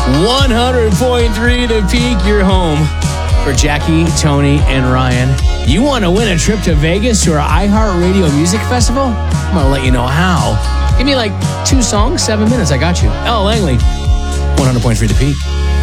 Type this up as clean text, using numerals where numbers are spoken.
100.3 The Peak, your home for Jackie, Tony, and Ryan. You want to win a trip to Vegas to our iHeartRadio Music Festival? I'm going to let you know how. Give me like 2 songs, 7 minutes. I got you. Elle Langley, 100.3 The Peak.